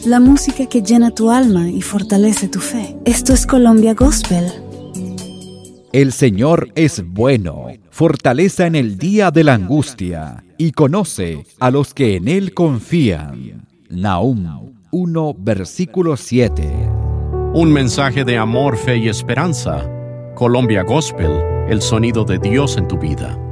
la música que llena tu alma y fortalece tu fe. Esto es Colombia Gospel. El Señor es bueno, fortaleza en el día de la angustia, y conoce a los que en Él confían. Nahum 1, versículo 7. Un mensaje de amor, fe y esperanza. Colombia Gospel, el sonido de Dios en tu vida.